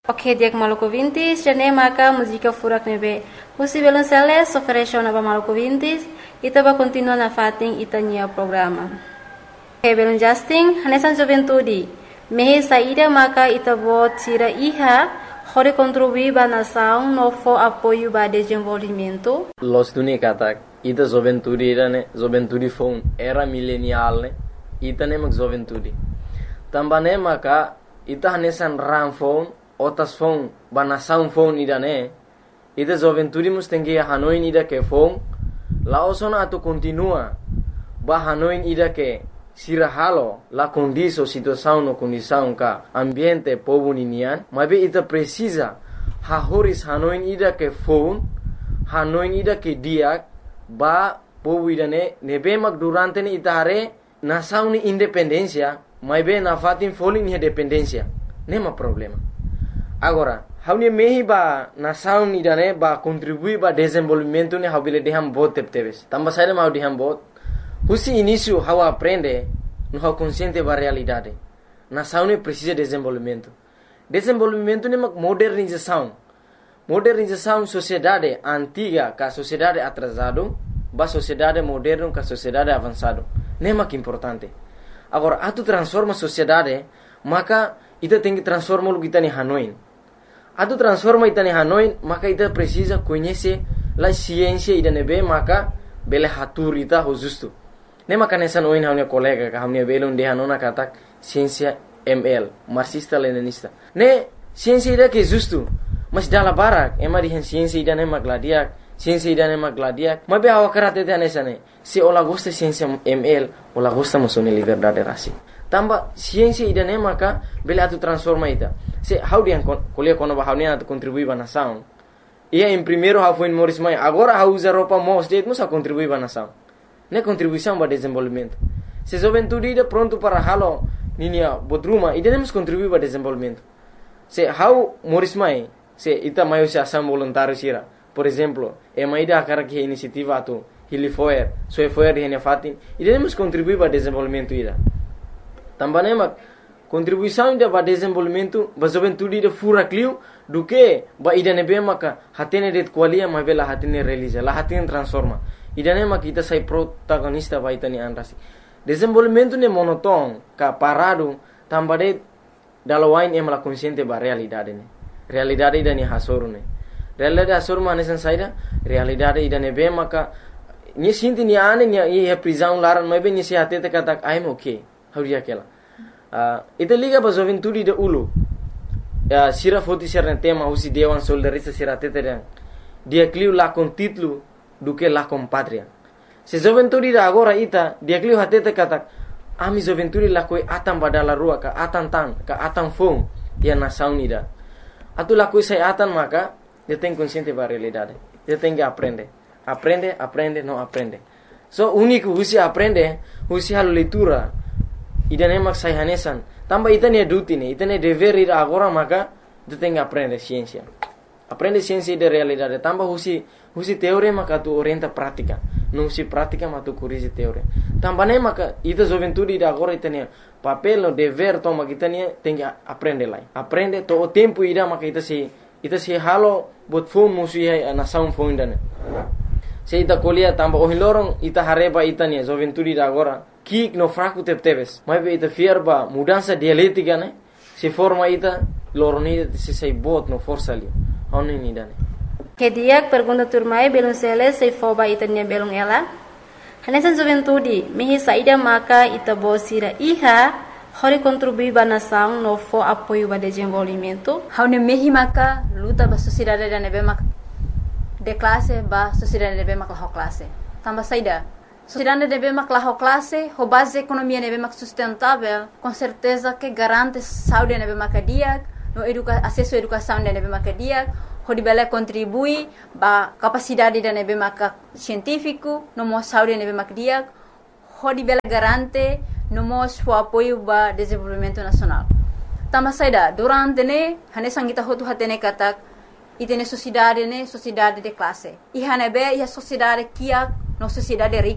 Ok, dia ke Maluku Vintis, jane maka música furak nebe. Usi violonceles oferece na Maluku Vintis, ita ba continua na fating ita nia programa. Ok, belum Justin, hanesan juventude. Mehe saída maka ita bo tira iha, hore contribuir ba nação no fo apoio ba desenvolvimento. Los tuni katak, ita juventude ne, juventude phone era milenial ne, ita ne mak juventude. Tambane maka ita hanesan ram phone otas phone banasaun phone ida ne ida juventude mustengi hanoin ida ke phone laosona atu continua ba hanoin ida ke sirahalo la condiso situação no condição ka ambiente povo ninian mabe ita precisa hahoris hanoin ida ke phone hanoin ida ke dia ba povo ida ne nebe mak durante ni ita hare nasaun ni independencia mabe na fatin falling ni dependencia nema problema. Agora, haunia mehi ba nasaun idane ba contribui ba desenvolvimento ne habile deham bot tepteves. Tamba saída mau deham bot. Husi início how aprende no how consciente ba realidade. Nasaun ne precisa desenvolvimento. Desenvolvimento ne modernização. Modernização sociedade antiga ka sociedade atrasado ba sociedade moderno ka sociedade avançado. Nema que importante. Agora, atu transforma sociedade, maka ita tem que transformar o que está em Hanoi. Atu transforma ita em Hanoi, maka ita precisa conhecer a ciência ida nebe, maka bele hatur ita ho justo. Ne maka nessa noin hamne colega ka hamne belon de hanona katak ciência ML, marxista leninista. Ne ciência ida que justo, mas dala barak, ema di ciência ida ne magladiak, ciência ida ne magladiak. Mabe awa karate te nessa ne. Se ola gosta ciência ML, ola gosta musone liberdade rasi. Tamba ciência ida ne maka bele atu transforma ita. Se how dia kuliah kono ba how ne atu contribui ba nação. Ia em primeiro how foi Morris Mai, agora how usa roupa most state musa contribui ba nação. Ne contribuição ba desenvolvimento. Se juventude ida pronto para halo ninia bodruma ida ne mus contribui ba desenvolvimento. Se how Morris Mai, se ita maio se ação voluntário sira. Por exemplo, ida akara que iniciativa atu Hili Foer, Soe Foer di hene fatin, ida ne mus contribui ba desenvolvimento ida. Tambane mak contribuição ida ba desenvolvimento ba juventude ida fura clio do que ba ida nebe maka hatene det qualia ma bela hatene realiza la hatene transforma ida ne mak ita sai protagonista ba ita ni anrasi desenvolvimento ne monoton ka parado tambade dalawain emla consciente ba realidade ne realidade ida ni hasoru ne realidade hasoru manesan saida realidade ida nebe maka ni sinti ni ane ni e prisão laran ma be ni se hatete katak I'm okay hauria kela ita liga ba juventude de ulu sira foti serne tema usi dewan soldarista sira teteren dia cliu la con título do que la con patria se juventude da agora ita dia cliu hatete katak ami juventude la koi atam badala rua ka atan tan ka atan fong dia nação unida atu la koi sai atan maka dia tem consciente ba realidade dia tem que aprende não aprende so único usi aprende usi halo leitura ida ne mak sai hanesan tamba ita ne duty ne ita ne dever ida agora maka tu tem que aprender ciência de realidade tamba husi teoria maka tu orienta prática não se prática mas tu corrige teoria tamba ne maka ita juventude ida agora ita ne papel no dever toma kita ne tem que aprender lá aprende to o tempo ida maka ita se halo bot phone musi hai nação phone dane se ita kolia tamba o hilorong ita hareba ita ne juventude ida agora kik no fraco tepteves mas be ita fierba mudança dialética né se forma ita loroni se sei bot no força ali oni ni dane Que dia pergunta turmai belum sele sei foba ita nia belum ela hanesan juventude mehi saída maka ita bosira iha hori contribui ba nação no fo apoio ba desenvolvimento haune mehi maka luta ba sociedade da nebe mak de classe ba sociedade nebe mak la classe tamba saída sociedade deve mak classe, a base economia deve mak sustentável, com certeza que garante saúde deve mak dia, no acesso à educação deve mak dia, o debela contribui ba capacidade deve mak científico, no mo saúde deve mak dia, o debela garante no mo o apoio ba desenvolvimento nacional. Tama saida durante ne hane sangita hotu hatene katak itene sociedade de classe. I hane be ia sociedade kia no sociedade